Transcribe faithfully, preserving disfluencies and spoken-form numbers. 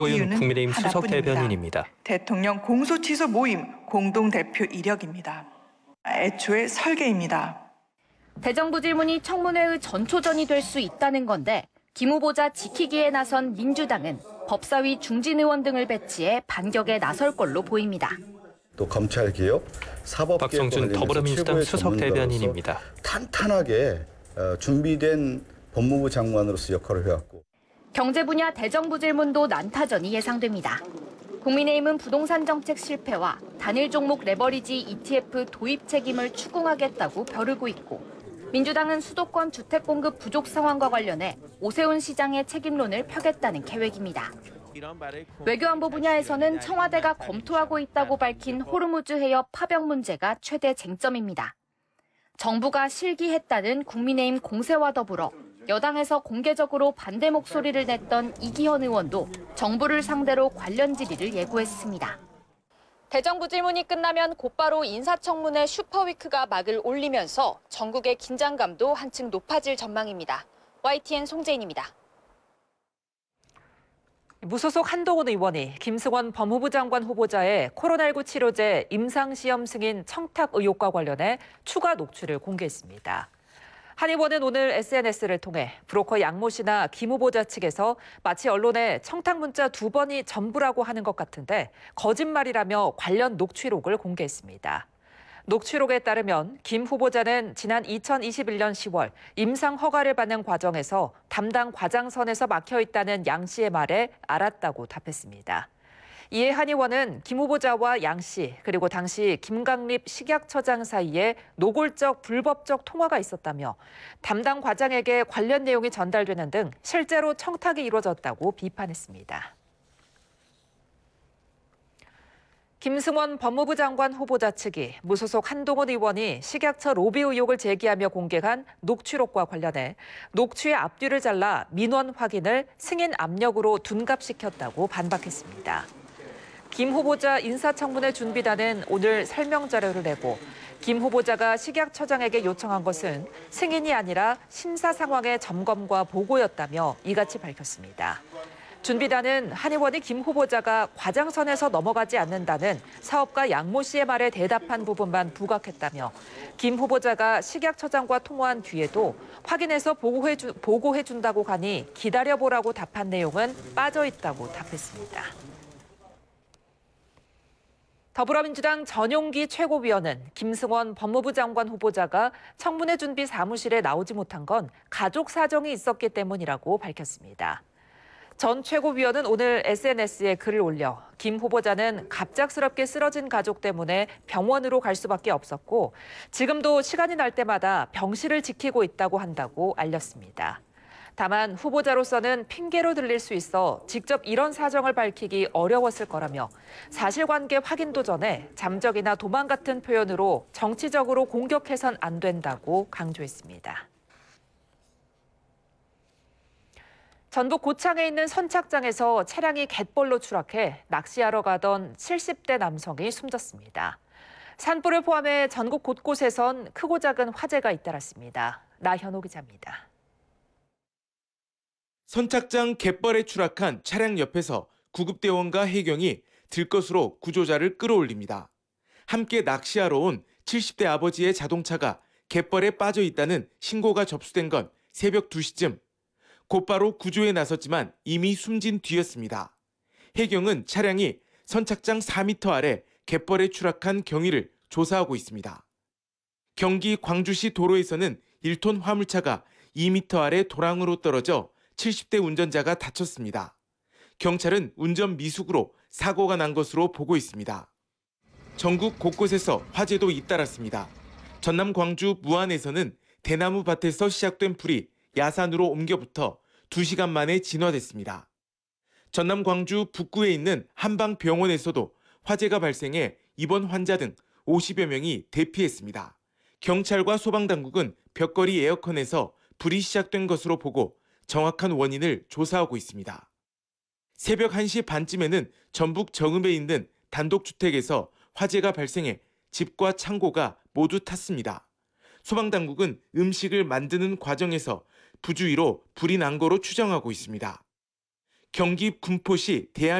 고윤 이유는 국민의힘 수석 하나뿐입니다. 대변인입니다. 대통령 공소취소 모임 공동대표 이력입니다. 애초에 설계입니다. 대정부 질문이 청문회의 전초전이 될 수 있다는 건데 김 후보자 지키기에 나선 민주당은 법사위 중진 의원 등을 배치해 반격에 나설 걸로 보입니다. 또 검찰개혁, 사법개혁 박성준 더불어민주당 수석 대변인입니다. 탄탄하게 준비된 법무부 장관으로서 역할을 해왔고. 경제 분야 대정부 질문도 난타전이 예상됩니다. 국민의힘은 부동산 정책 실패와 단일 종목 레버리지 이티에프 도입 책임을 추궁하겠다고 벼르고 있고 민주당은 수도권 주택 공급 부족 상황과 관련해 오세훈 시장의 책임론을 펴겠다는 계획입니다. 외교안보 분야에서는 청와대가 검토하고 있다고 밝힌 호르무즈 해협 파병 문제가 최대 쟁점입니다. 정부가 실기했다는 국민의힘 공세와 더불어 여당에서 공개적으로 반대 목소리를 냈던 이기현 의원도 정부를 상대로 관련 질의를 예고했습니다. 대정부 질문이 끝나면 곧바로 인사청문회 슈퍼위크가 막을 올리면서 전국의 긴장감도 한층 높아질 전망입니다. 와이티엔 송재인입니다. 무소속 한동훈 의원이 김승원 법무부 장관 후보자의 코로나십구 치료제 임상시험 승인 청탁 의혹과 관련해 추가 녹취를 공개했습니다. 한 의원은 오늘 에스엔에스를 통해 브로커 양모 씨나 김 후보자 측에서 마치 언론에 청탁 문자 두 번이 전부라고 하는 것 같은데 거짓말이라며 관련 녹취록을 공개했습니다. 녹취록에 따르면 김 후보자는 지난 이천이십일 년 시월 임상 허가를 받는 과정에서 담당 과장선에서 막혀 있다는 양 씨의 말에 알았다고 답했습니다. 이에 한 의원은 김 후보자와 양 씨 그리고 당시 김강립 식약처장 사이에 노골적 불법적 통화가 있었다며 담당 과장에게 관련 내용이 전달되는 등 실제로 청탁이 이루어졌다고 비판했습니다. 김승원 법무부 장관 후보자 측이 무소속 한동훈 의원이 식약처 로비 의혹을 제기하며 공개한 녹취록과 관련해 녹취의 앞뒤를 잘라 민원 확인을 승인 압력으로 둔갑시켰다고 반박했습니다. 김 후보자 인사청문회 준비단은 오늘 설명 자료를 내고 김 후보자가 식약처장에게 요청한 것은 승인이 아니라 심사 상황의 점검과 보고였다며 이같이 밝혔습니다. 준비단은 한 의원이 김 후보자가 과장선에서 넘어가지 않는다는 사업가 양모 씨의 말에 대답한 부분만 부각했다며 김 후보자가 식약처장과 통화한 뒤에도 확인해서 보고해주, 보고해준다고 가니 기다려보라고 답한 내용은 빠져있다고 답했습니다. 더불어민주당 전용기 최고위원은 김승원 법무부 장관 후보자가 청문회 준비 사무실에 나오지 못한 건 가족 사정이 있었기 때문이라고 밝혔습니다. 전 최고위원은 오늘 에스엔에스에 글을 올려 김 후보자는 갑작스럽게 쓰러진 가족 때문에 병원으로 갈 수밖에 없었고 지금도 시간이 날 때마다 병실을 지키고 있다고 한다고 알렸습니다. 다만 후보자로서는 핑계로 들릴 수 있어 직접 이런 사정을 밝히기 어려웠을 거라며 사실관계 확인도 전에 잠적이나 도망 같은 표현으로 정치적으로 공격해선 안 된다고 강조했습니다. 전북 고창에 있는 선착장에서 차량이 갯벌로 추락해 낚시하러 가던 칠십 대 남성이 숨졌습니다. 산불을 포함해 전국 곳곳에선 크고 작은 화재가 잇따랐습니다. 나현호 기자입니다. 선착장 갯벌에 추락한 차량 옆에서 구급대원과 해경이 들것으로 구조자를 끌어올립니다. 함께 낚시하러 온 칠십 대 아버지의 자동차가 갯벌에 빠져 있다는 신고가 접수된 건 새벽 두 시쯤. 곧바로 구조에 나섰지만 이미 숨진 뒤였습니다. 해경은 차량이 선착장 사 미터 아래 갯벌에 추락한 경위를 조사하고 있습니다. 경기 광주시 도로에서는 일 톤 화물차가 이 미터 아래 도랑으로 떨어져 칠십 대 운전자가 다쳤습니다. 경찰은 운전 미숙으로 사고가 난 것으로 보고 있습니다. 전국 곳곳에서 화재도 잇따랐습니다. 전남 광주 무안에서는 대나무 밭에서 시작된 불이 야산으로 옮겨붙어 두 시간 만에 진화됐습니다. 전남 광주 북구에 있는 한방병원에서도 화재가 발생해 입원 환자 등 오십여 명이 대피했습니다. 경찰과 소방당국은 벽걸이 에어컨에서 불이 시작된 것으로 보고 정확한 원인을 조사하고 있습니다. 새벽 한 시 반쯤에는 전북 정읍에 있는 단독주택에서 화재가 발생해 집과 창고가 모두 탔습니다. 소방당국은 음식을 만드는 과정에서 부주의로 불이 난 거로 추정하고 있습니다. 경기 군포시 대한